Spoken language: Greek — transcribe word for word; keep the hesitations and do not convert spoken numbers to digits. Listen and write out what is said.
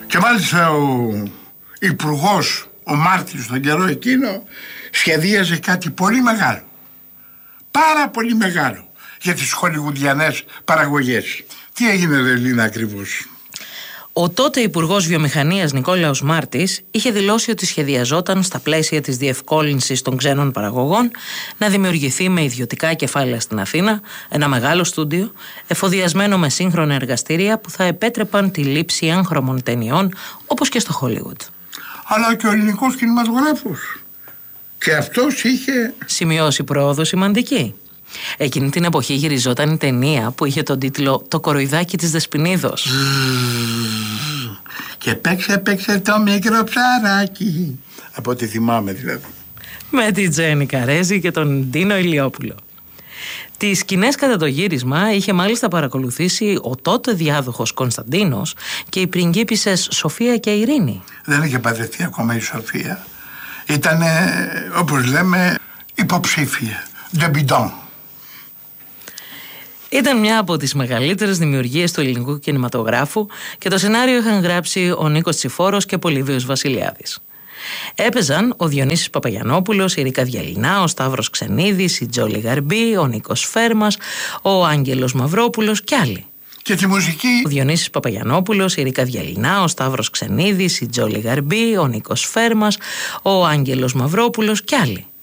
Και μάλιστα ο υπουργός, ο Μάρτης, τον καιρό εκείνο, σχεδίαζε κάτι πολύ μεγάλο. Πάρα πολύ μεγάλο για τις χολιγουδιανές παραγωγές. Τι έγινε, Ρελίνα, ακριβώς? Ο τότε Υπουργός Βιομηχανίας Νικόλαος Μάρτης είχε δηλώσει ότι σχεδιαζόταν στα πλαίσια της διευκόλυνσης των ξένων παραγωγών να δημιουργηθεί με ιδιωτικά κεφάλαια στην Αθήνα ένα μεγάλο στούντιο εφοδιασμένο με σύγχρονα εργαστήρια που θα επέτρεπαν τη λήψη έγχρωμων ταινιών όπως και στο Χόλιγουντ. Αλλά και ο ελληνικός κινηματογράφος. Και αυτός είχε σημειώσει πρόοδο σημαντική. Εκείνη την εποχή γυριζόταν η ταινία που είχε τον τίτλο «Το κοροϊδάκι της Δεσποινίδος». Και παίξε, παίξε το μικρό ψαράκι. Από ό,τι θυμάμαι δηλαδή. Με την Τζέννη Καρέζη και τον Ντίνο Ηλιόπουλο. Τις σκηνές κατά το γύρισμα είχε μάλιστα παρακολουθήσει ο τότε διάδοχος Κωνσταντίνος και οι πριγκίπισσες Σοφία και Ειρήνη. Δεν είχε παντρευτεί ακόμα η Σοφία. Ήτανε, όπως λέμε, υποψήφια. Ντεμπιντόν. Ήταν μια από τις μεγαλύτερες δημιουργίες του ελληνικού κινηματογράφου και το σενάριο είχαν γράψει ο Νίκος Τσιφόρος και Πολύβιος Βασιλιάδης. Έπαιζαν ο Διονύσης Παπαγιαννόπουλος, η Ρίκα Διαλυνά, ο Σταύρος Ξενίδης, η Τζόλη Γαρμπή, ο Νίκος Φέρμας, ο Άγγελος Μαυρόπουλος και άλλοι. Και τη μουσική. Ο Διονύσης Παπαγιαννόπουλος, η Ρίκα Διαλυνά, ο Σταύρος Ξενίδης, η Τζόλη Γαρμπή, ο Νίκος Φέρμας, ο Άγγελος Μαυρόπουλος και άλλοι.